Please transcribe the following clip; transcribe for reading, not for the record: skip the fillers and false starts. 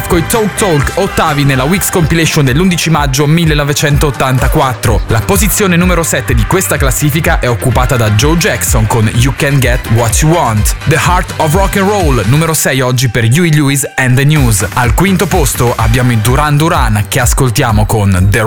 coi Talk Talk, ottavi nella Weeks Compilation dell'11 maggio 1984. La posizione numero 7 di questa classifica è occupata da Joe Jackson con You Can Get What You Want. The Heart of Rock and Roll, numero 6 oggi per Huey Lewis and the News. Al quinto posto abbiamo i Duran Duran che ascoltiamo con The